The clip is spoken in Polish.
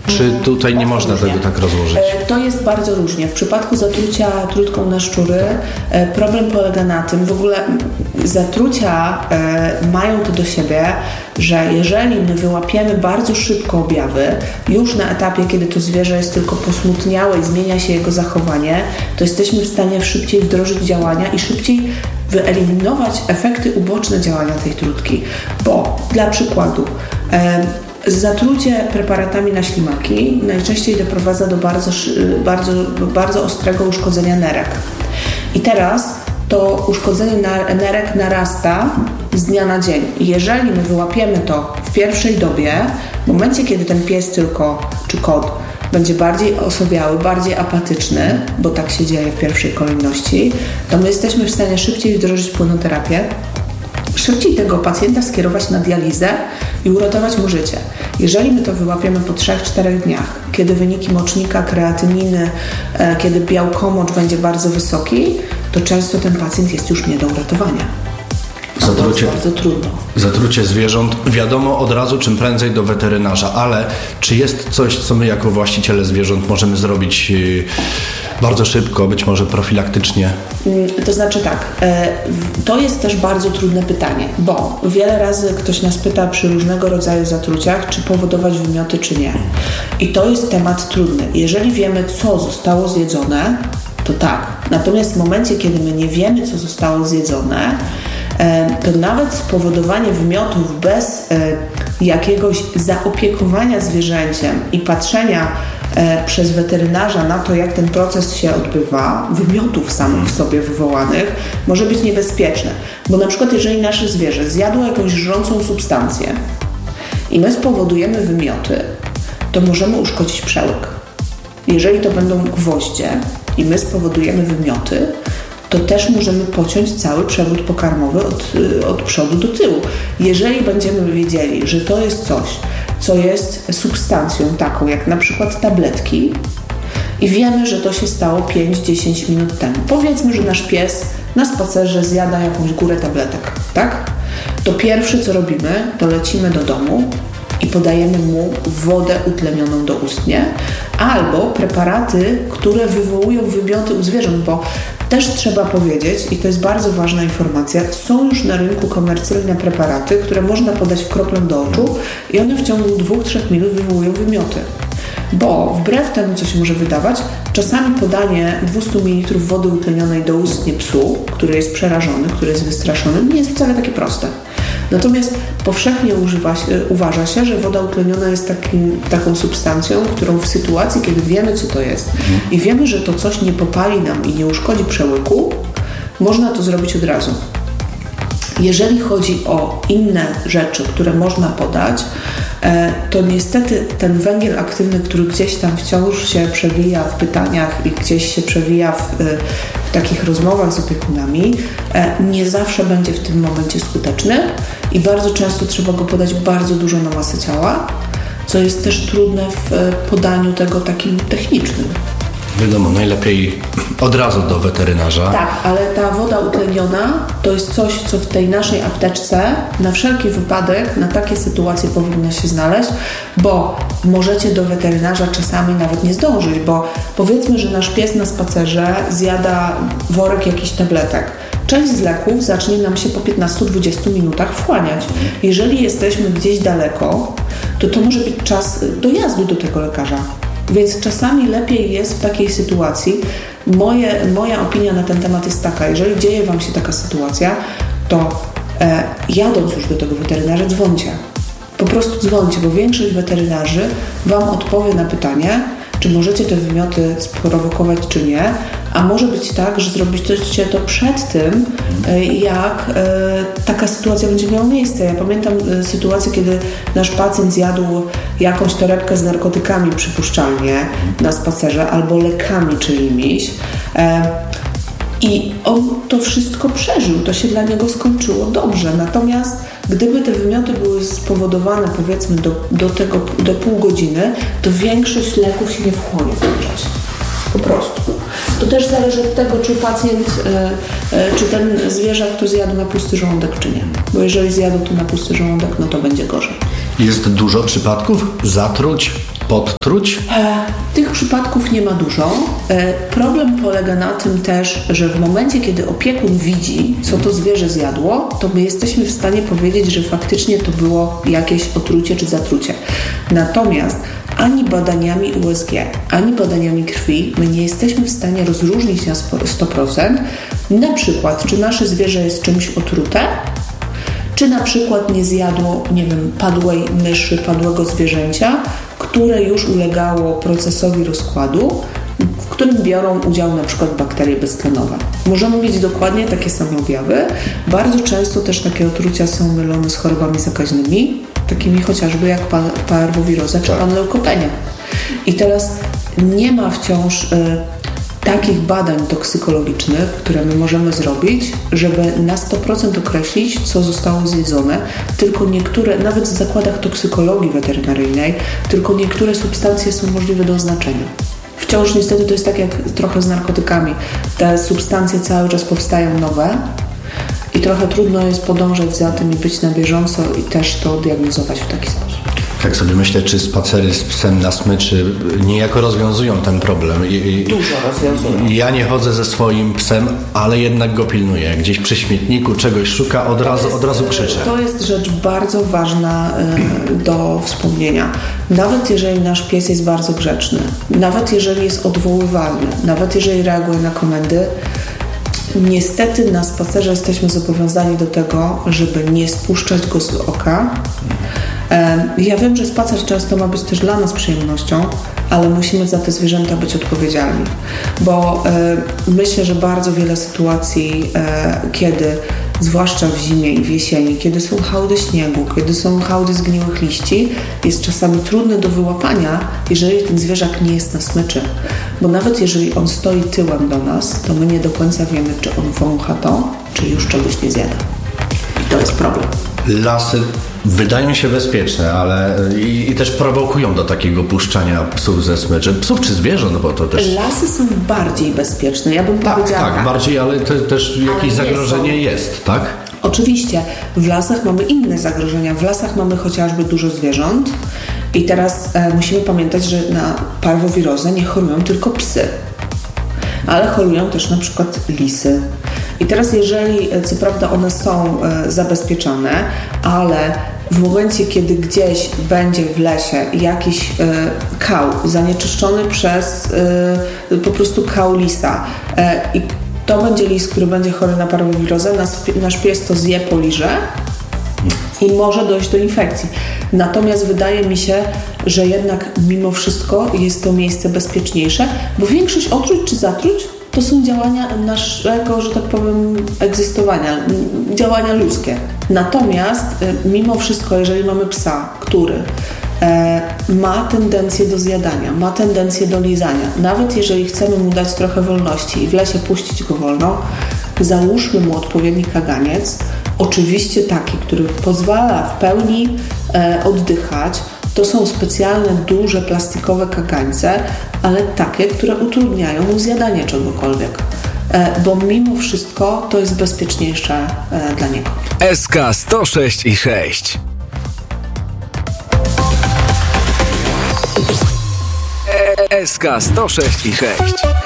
Czy tutaj nie można tego tak rozłożyć? To jest bardzo różnie. W przypadku zatrucia trutką na szczury problem polega na tym, w ogóle zatrucia mają to do siebie, że jeżeli my wyłapiemy bardzo szybko objawy, już na etapie, kiedy to zwierzę jest tylko posmutniałe i zmienia się jego zachowanie, to jesteśmy w stanie szybciej wdrożyć działania i szybciej wyeliminować efekty uboczne działania tej trutki. Bo dla przykładu zatrucie preparatami na ślimaki najczęściej doprowadza do bardzo ostrego uszkodzenia nerek. I teraz to uszkodzenie nerek narasta z dnia na dzień. I jeżeli my wyłapiemy to w pierwszej dobie, w momencie, kiedy ten pies czy kot będzie bardziej osowiały, bardziej apatyczny, bo tak się dzieje w pierwszej kolejności, to my jesteśmy w stanie szybciej wdrożyć płynoterapię, szybciej tego pacjenta skierować na dializę i uratować mu życie. Jeżeli my to wyłapiemy po 3-4 dniach, kiedy wyniki mocznika, kreatyniny, kiedy białkomocz będzie bardzo wysoki, to często ten pacjent jest już nie do uratowania. To jest bardzo trudno. Zatrucie zwierząt, wiadomo od razu, czym prędzej do weterynarza, ale czy jest coś, co my jako właściciele zwierząt możemy zrobić bardzo szybko, być może profilaktycznie? To znaczy tak, to jest też bardzo trudne pytanie, bo wiele razy ktoś nas pyta przy różnego rodzaju zatruciach, czy powodować wymioty, czy nie. I to jest temat trudny. Jeżeli wiemy, co zostało zjedzone, to tak. Natomiast w momencie, kiedy my nie wiemy, co zostało zjedzone, to nawet spowodowanie wymiotów bez jakiegoś zaopiekowania zwierzęciem i patrzenia przez weterynarza na to, jak ten proces się odbywa, wymiotów samych w sobie wywołanych, może być niebezpieczne. Bo na przykład jeżeli nasze zwierzę zjadło jakąś żrącą substancję i my spowodujemy wymioty, to możemy uszkodzić przełyk. Jeżeli to będą gwoździe i my spowodujemy wymioty, to też możemy pociąć cały przewód pokarmowy od przodu do tyłu. Jeżeli będziemy wiedzieli, że to jest coś, co jest substancją taką jak na przykład tabletki i wiemy, że to się stało 5-10 minut temu. Powiedzmy, że nasz pies na spacerze zjada jakąś górę tabletek, tak? To pierwsze, co robimy, to lecimy do domu i podajemy mu wodę utlenioną doustnie albo preparaty, które wywołują wymioty u zwierząt, bo też trzeba powiedzieć, i to jest bardzo ważna informacja, są już na rynku komercyjne preparaty, które można podać w kroplę do oczu i one w ciągu 2-3 minut wywołują wymioty. Bo wbrew temu, co się może wydawać, czasami podanie 200 ml wody utlenionej doustnie psu, który jest przerażony, który jest wystraszony, nie jest wcale takie proste. Natomiast powszechnie uważa się, że woda utleniona jest taką substancją, którą w sytuacji, kiedy wiemy, co to jest i wiemy, że to coś nie popali nam i nie uszkodzi przełyku, można to zrobić od razu. Jeżeli chodzi o inne rzeczy, które można podać, to niestety ten węgiel aktywny, który gdzieś tam wciąż się przewija w pytaniach i gdzieś się przewija w takich rozmowach z opiekunami, nie zawsze będzie w tym momencie skuteczny i bardzo często trzeba go podać bardzo dużo na masę ciała, co jest też trudne w podaniu tego takim technicznym. Wiadomo, najlepiej od razu do weterynarza. Tak, ale ta woda utleniona to jest coś, co w tej naszej apteczce na wszelki wypadek, na takie sytuacje powinno się znaleźć, bo możecie do weterynarza czasami nawet nie zdążyć, bo powiedzmy, że nasz pies na spacerze zjada worek jakichś tabletek. Część z leków zacznie nam się po 15-20 minutach wchłaniać. Jeżeli jesteśmy gdzieś daleko, to może być czas dojazdu do tego lekarza. Więc czasami lepiej jest w takiej sytuacji, moja opinia na ten temat jest taka, jeżeli dzieje Wam się taka sytuacja, to jadąc już do tego weterynarza, dzwońcie. Po prostu dzwońcie, bo większość weterynarzy Wam odpowie na pytanie, czy możecie te wymioty sprowokować, czy nie, a może być tak, że zrobicie to przed tym, jak taka sytuacja będzie miała miejsce. Ja pamiętam sytuację, kiedy nasz pacjent zjadł jakąś torebkę z narkotykami przypuszczalnie na spacerze albo lekami czyimiś i on to wszystko przeżył, to się dla niego skończyło dobrze. Natomiast gdyby te wymioty były spowodowane powiedzmy do pół godziny, to większość leków się nie wchłonie w tym czasie. Po prostu. To też zależy od tego, czy pacjent, czy ten zwierzak to zjadł na pusty żołądek, czy nie. Bo jeżeli zjadł to na pusty żołądek, no to będzie gorzej. Jest dużo przypadków zatruć podtruć? Tych przypadków nie ma dużo. Problem polega na tym też, że w momencie, kiedy opiekun widzi, co to zwierzę zjadło, to my jesteśmy w stanie powiedzieć, że faktycznie to było jakieś otrucie czy zatrucie. Natomiast ani badaniami USG, ani badaniami krwi my nie jesteśmy w stanie rozróżnić na 100%, na przykład, czy nasze zwierzę jest czymś otrute, czy na przykład nie zjadło, nie wiem, padłej myszy, padłego zwierzęcia, które już ulegało procesowi rozkładu, w którym biorą udział na przykład bakterie beztlenowe. Możemy mieć dokładnie takie same objawy. Bardzo często też takie otrucia są mylone z chorobami zakaźnymi, takimi chociażby jak parwowiroza czy panleukopenia. I teraz nie ma wciąż takich badań toksykologicznych, które my możemy zrobić, żeby na 100% określić, co zostało zjedzone, tylko niektóre, nawet w zakładach toksykologii weterynaryjnej, tylko niektóre substancje są możliwe do oznaczenia. Wciąż niestety to jest tak jak trochę z narkotykami. Te substancje cały czas powstają nowe i trochę trudno jest podążać za tym i być na bieżąco i też to diagnozować w taki sposób. Tak sobie myślę, czy spacery z psem na smyczy niejako rozwiązują ten problem. Dużo rozwiązują. Ja nie chodzę ze swoim psem, ale jednak go pilnuję. Gdzieś przy śmietniku czegoś szuka, od razu krzyczę. To jest rzecz bardzo ważna do wspomnienia. Nawet jeżeli nasz pies jest bardzo grzeczny, nawet jeżeli jest odwoływalny, nawet jeżeli reaguje na komendy, niestety na spacerze jesteśmy zobowiązani do tego, żeby nie spuszczać go z oka. Ja wiem, że spacer często ma być też dla nas przyjemnością, ale musimy za te zwierzęta być odpowiedzialni, bo myślę, że bardzo wiele sytuacji, kiedy zwłaszcza w zimie i w jesieni, kiedy są hałdy śniegu, kiedy są hałdy zgniłych liści, jest czasami trudne do wyłapania, jeżeli ten zwierzak nie jest na smyczy. Bo nawet jeżeli on stoi tyłem do nas, to my nie do końca wiemy, czy on wącha to, czy już czegoś nie zjada. I to jest problem. Lasy wydają się bezpieczne, ale i też prowokują do takiego puszczania psów ze smyczy. Psów czy zwierząt, bo to też... Lasy są bardziej bezpieczne, ja bym powiedziała. Tak, bardziej, ale też jakieś zagrożenie jest, tak? Oczywiście, w lasach mamy inne zagrożenia. W lasach mamy chociażby dużo zwierząt i teraz musimy pamiętać, że na parwowirozę nie chorują tylko psy, ale chorują też na przykład lisy. I teraz jeżeli, co prawda one są zabezpieczone, ale w momencie, kiedy gdzieś będzie w lesie jakiś kał zanieczyszczony przez po prostu kał lisa i to będzie lis, który będzie chory na parwowirozę, nasz pies to zje, poliże i może dojść do infekcji. Natomiast wydaje mi się, że jednak mimo wszystko jest to miejsce bezpieczniejsze, bo większość otruć czy zatruć to są działania naszego, że tak powiem, egzystowania, działania ludzkie. Natomiast mimo wszystko, jeżeli mamy psa, który ma tendencję do zjadania, ma tendencję do lizania, nawet jeżeli chcemy mu dać trochę wolności i w lesie puścić go wolno, załóżmy mu odpowiedni kaganiec, oczywiście taki, który pozwala w pełni oddychać. To są specjalne, duże, plastikowe kagańce, ale takie, które utrudniają mu zjadanie czegokolwiek. Bo mimo wszystko to jest bezpieczniejsze dla niego. SK 106,6 SK 106,6